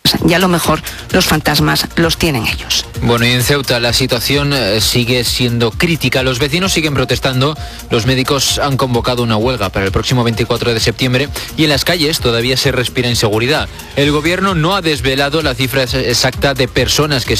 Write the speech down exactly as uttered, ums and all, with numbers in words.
y a lo mejor los fantasmas los tienen ellos. Bueno, y en Ceuta la situación eh, sigue siendo crítica. Los vecinos siguen protestando. Los médicos han convocado una huelga para el próximo veinticuatro de septiembre y en las calles todavía se respira inseguridad. El gobierno no ha desvelado la cifra exacta de personas que